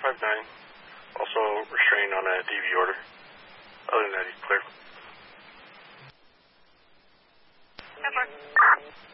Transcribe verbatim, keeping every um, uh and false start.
five nine. Also restrained on a D V order. Other than that, he's clear. Over.